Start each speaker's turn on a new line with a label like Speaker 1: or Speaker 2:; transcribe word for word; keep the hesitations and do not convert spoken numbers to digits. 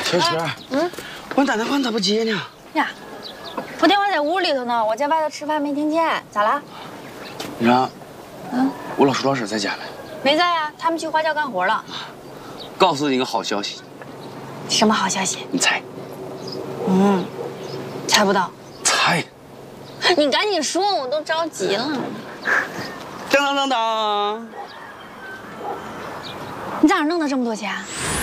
Speaker 1: 铁石，嗯，我打电话咋不接呢？
Speaker 2: 呀，我电话在屋里头呢，我在外头吃饭没听见，咋了？
Speaker 1: 你说，
Speaker 2: 嗯，
Speaker 1: 我老叔老师在家没？
Speaker 2: 没在啊，他们去花轿干活了。
Speaker 1: 告诉你一个好消息。
Speaker 2: 什么好消息？
Speaker 1: 你猜？
Speaker 2: 嗯，猜不到。
Speaker 1: 猜。
Speaker 2: 你赶紧说，我都着急了。
Speaker 1: 当当当当！
Speaker 2: 你咋弄的这么多钱？